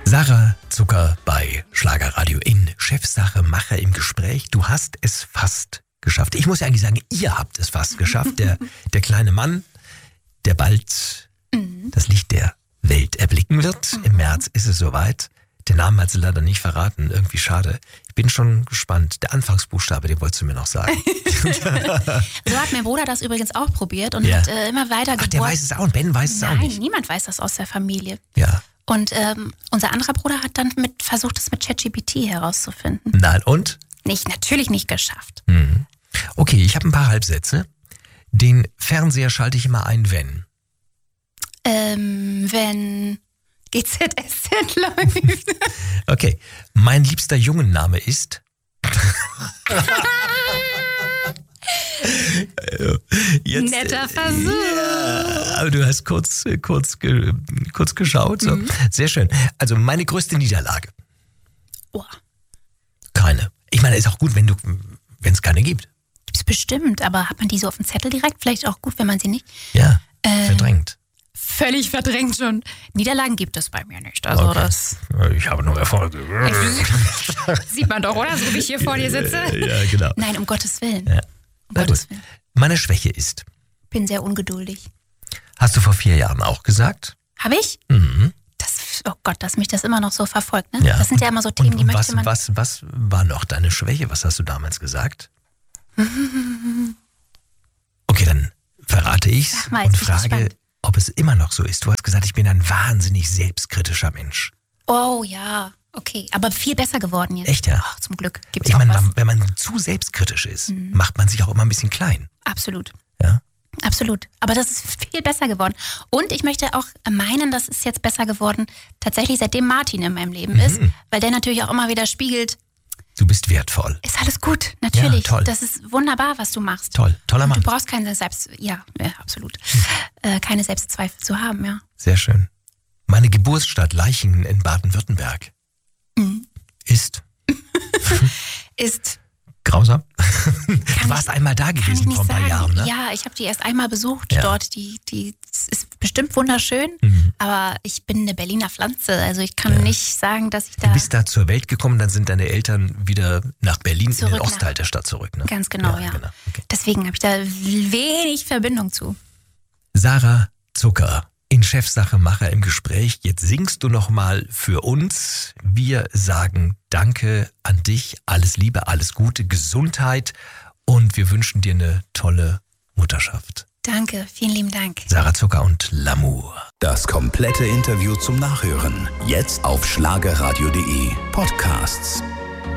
Sarah Zucker bei Schlagerradio in Chefsache Macher im Gespräch. Du hast es fast geschafft. Ich muss ja eigentlich sagen, ihr habt es fast geschafft. Der kleine Mann, der bald das Licht der Welt erblicken wird. Im März ist es soweit. Den Namen hat sie leider nicht verraten. Irgendwie schade. Ich bin schon gespannt. Der Anfangsbuchstabe, den wolltest du mir noch sagen. So hat mein Bruder das übrigens auch probiert und hat immer weiter gebohrt. Ach, der weiß es auch und Ben weiß es auch nicht. Nein, niemand weiß das aus der Familie. Ja. Und unser anderer Bruder hat dann versucht, es mit ChatGPT herauszufinden. Nein, und? Natürlich nicht geschafft. Okay, ich habe ein paar Halbsätze. Den Fernseher schalte ich immer ein, wenn? Wenn GZSZ läuft. Okay, mein liebster Jungenname ist? Netter Versuch. Ja, aber du hast kurz geschaut. So. Sehr schön. Also meine größte Niederlage? Oh. Keine. Ich meine, ist auch gut, wenn es keine gibt. Gibt's bestimmt, aber hat man die so auf dem Zettel direkt? Vielleicht auch gut, wenn man sie nicht. Ja, verdrängt. Völlig verdrängt schon. Niederlagen gibt es bei mir nicht. Also das. Ich habe nur Erfolge. Sieht man doch, oder? So wie ich hier vor dir sitze. Ja, genau. Nein, um Gottes Willen. Ja. Um Gottes Willen. Meine Schwäche ist? Bin sehr ungeduldig. Hast du vor 4 Jahren auch gesagt? Habe ich? Mhm. Oh Gott, dass mich das immer noch so verfolgt. Ne? Ja. Das sind ja immer so Themen, die möchte man... Was war noch deine Schwäche? Was hast du damals gesagt? Okay, dann verrate ich's und frage, ob es immer noch so ist. Du hast gesagt, ich bin ein wahnsinnig selbstkritischer Mensch. Oh ja, okay. Aber viel besser geworden jetzt. Echt, ja? Ach, zum Glück. Gibt's auch was. Wenn man zu selbstkritisch ist, macht man sich auch immer ein bisschen klein. Absolut. Ja? Absolut. Aber das ist viel besser geworden. Und ich möchte auch meinen, das ist jetzt besser geworden, tatsächlich seitdem Martin in meinem Leben ist, weil der natürlich auch immer wieder spiegelt, du bist wertvoll. ist alles gut, natürlich. Ja, toll. Das ist wunderbar, was du machst. Toller Mann. Und du brauchst keine absolut. Keine Selbstzweifel zu haben, ja. Sehr schön. Meine Geburtsstadt Leichingen in Baden-Württemberg ist grausam. Du warst einmal da gewesen vor ein paar Jahren, ne? Ja, ich habe die erst einmal besucht dort. Die ist bestimmt wunderschön, aber ich bin eine Berliner Pflanze. Also ich kann nicht sagen, dass ich da... Du bist da zur Welt gekommen, dann sind deine Eltern wieder nach Berlin in den Ostteil der Stadt zurück, ne? Ganz genau, ja. Genau. Okay. Deswegen habe ich da wenig Verbindung zu. Sarah Zucker in Chefsache Macher im Gespräch. Jetzt singst du noch mal für uns. Wir sagen Danke an dich. Alles Liebe, alles Gute, Gesundheit und wir wünschen dir eine tolle Mutterschaft. Danke, vielen lieben Dank. Sarah Zucker und L'amour. Das komplette Interview zum Nachhören. Jetzt auf schlagerradio.de Podcasts.